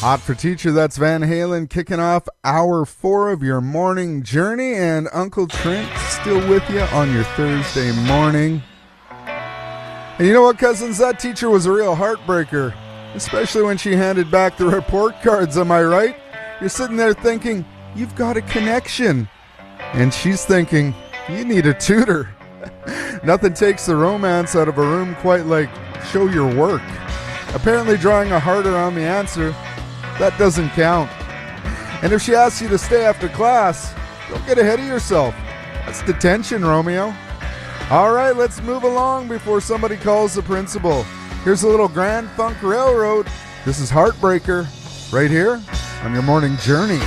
Hot for Teacher, that's Van Halen kicking off hour 4 of your morning journey, and Uncle Trent still with you on your Thursday morning. And you know what, cousins? That teacher was a real heartbreaker, especially when she handed back the report cards, am I right? You're sitting there thinking, you've got a connection. And she's thinking, you need a tutor. Nothing takes the romance out of a room quite like show your work. Apparently drawing a heart around the answer, that doesn't count. And if she asks you to stay after class, don't get ahead of yourself. That's detention, Romeo. All right, let's move along before somebody calls the principal. Here's a little Grand Funk Railroad. This is Heartbreaker right here on your morning journey.